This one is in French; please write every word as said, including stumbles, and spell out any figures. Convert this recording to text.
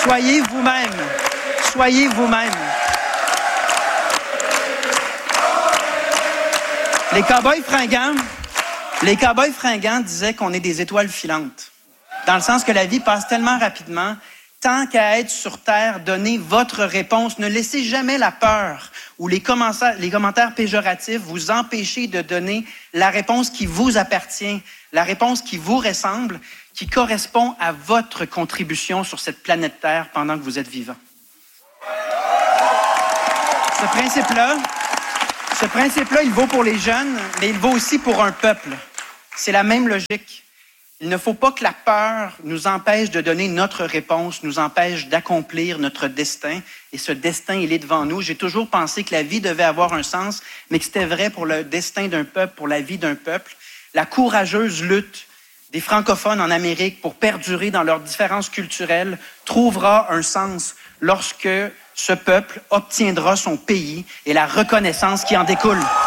Soyez vous-même. Soyez vous-même. Les cow-boys fringants, les cow-boys fringants disaient qu'on est des étoiles filantes. Dans le sens que la vie passe tellement rapidement, tant qu'à être sur Terre, donnez votre réponse. Ne laissez jamais la peur ou les commentaires, les commentaires péjoratifs vous empêcher de donner la réponse qui vous appartient, la réponse qui vous ressemble, qui correspond à votre contribution sur cette planète Terre pendant que vous êtes vivant. Ce principe-là, ce principe-là, il vaut pour les jeunes, mais il vaut aussi pour un peuple. C'est la même logique. Il ne faut pas que la peur nous empêche de donner notre réponse, nous empêche d'accomplir notre destin. Et ce destin, il est devant nous. J'ai toujours pensé que la vie devait avoir un sens, mais que c'était vrai pour le destin d'un peuple, pour la vie d'un peuple. La courageuse lutte des francophones en Amérique pour perdurer dans leurs différences culturelles trouvera un sens lorsque ce peuple obtiendra son pays et la reconnaissance qui en découle.